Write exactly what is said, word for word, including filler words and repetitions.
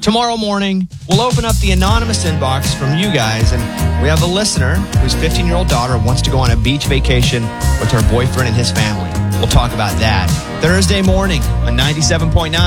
Tomorrow morning, we'll open up the anonymous inbox from you guys, and we have a listener whose fifteen-year-old daughter wants to go on a beach vacation with her boyfriend and his family. We'll talk about that Thursday morning on ninety-seven point nine.